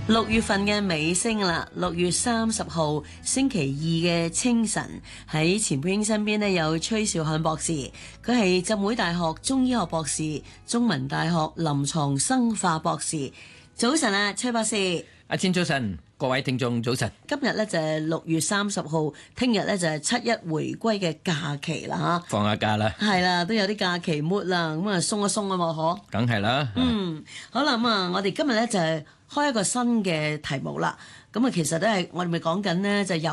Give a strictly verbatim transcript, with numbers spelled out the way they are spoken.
六月份嘅尾聲啦，六月三十號星期二嘅清晨，喺錢佩英身邊呢有崔兆漢博士，佢係浸會大學中醫學博士、中文大學臨床生化博士。早晨啊，崔博士。 阿千早晨，各位聽眾早晨。 今日咧就係六月三十號，聽日咧就係七一回歸嘅假期啦吓， 放下假啦， 係啦，都有啲假期 mood 啦，咁啊鬆一鬆啊嘛，嗬。 梗係啦。 嗯，好啦，咁啊，我哋今日咧就係開一個新嘅題目啦。咁啊，其實都係我哋咪講緊咧，就由